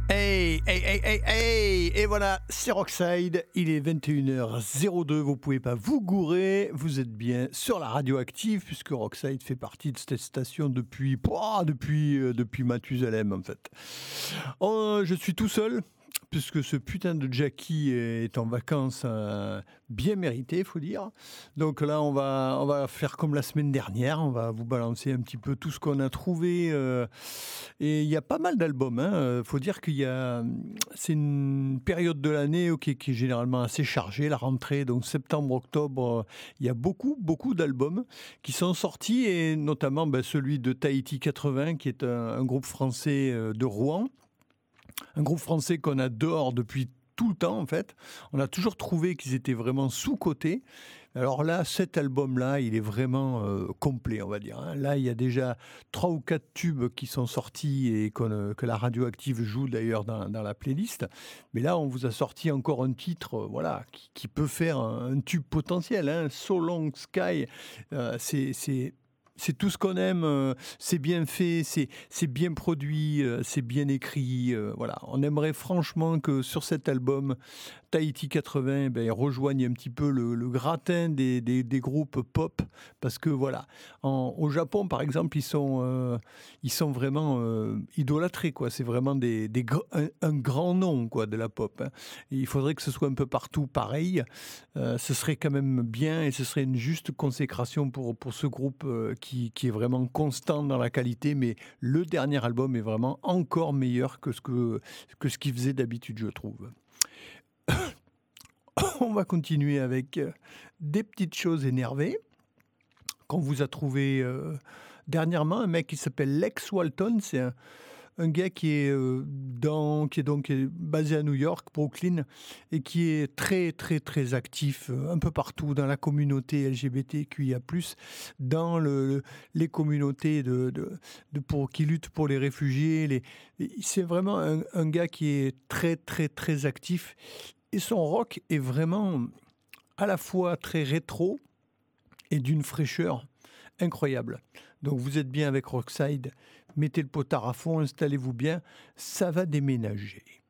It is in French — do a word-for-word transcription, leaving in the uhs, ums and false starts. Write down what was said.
Hey, hey, hey, hey, hey! Et voilà, c'est Rockside, il est vingt et une heures zéro deux, vous pouvez pas vous gourer, vous êtes bien sur la radioactive, puisque Rockside fait partie de cette station depuis, pouah, depuis, euh, depuis Mathusalem, en fait. Oh, je suis tout seul, puisque ce putain de Jackie est en vacances euh, bien méritées, faut dire. Donc là, on va, on va faire comme la semaine dernière, on va vous balancer un petit peu tout ce qu'on a trouvé. euh, et il y a pas mal d'albums. Hein. euh, faut dire qu'il y a, c'est une période de l'année ok, qui est généralement assez chargée, la rentrée, donc septembre, octobre, euh, il y a beaucoup, beaucoup d'albums qui sont sortis, et notamment ben, celui de Tahiti quatre-vingts, qui est un, un groupe français euh, de Rouen. Un groupe français qu'on adore depuis tout le temps, en fait. On a toujours trouvé qu'ils étaient vraiment sous-cotés. Alors là, cet album-là, il est vraiment euh, complet, on va dire. Hein. Là, il y a déjà trois ou quatre tubes qui sont sortis et qu'on, euh, que la radioactive joue d'ailleurs dans, dans la playlist. Mais là, on vous a sorti encore un titre, euh, voilà, qui, qui peut faire un, un tube potentiel. Hein. So Long Sky, euh, c'est, c'est c'est tout ce qu'on aime, euh, c'est bien fait, c'est, c'est bien produit, euh, c'est bien écrit. euh, voilà. On aimerait franchement que sur cet album, Tahiti quatre-vingts ben, rejoigne un petit peu le, le gratin des, des, des groupes pop, parce que voilà, en- au Japon par exemple, ils sont, euh, ils sont vraiment euh, idolâtrés, quoi. C'est vraiment des, des gr- un, un grand nom, quoi, de la pop. Hein. Et il faudrait que ce soit un peu partout pareil. Euh, ce serait quand même bien, et ce serait une juste consécration pour, pour ce groupe euh, qui, qui est vraiment constant dans la qualité, mais le dernier album est vraiment encore meilleur que ce que, que ce qu'il faisait d'habitude, je trouve. On va continuer avec euh, des petites choses énervées qu'on vous a trouvé euh, dernièrement. Un mec qui s'appelle Lex Walton, c'est un, un gars qui est, euh, dans, qui est donc qui est basé à New York, Brooklyn, et qui est très très très actif euh, un peu partout dans la communauté L G B T Q I A plus, dans le, les communautés de, de, de pour, qui luttent pour les réfugiés. Les, c'est vraiment un, un gars qui est très très très actif, et son rock est vraiment à la fois très rétro et d'une fraîcheur incroyable. Donc vous êtes bien avec Rockside, mettez le potard à fond, installez-vous bien, ça va déménager.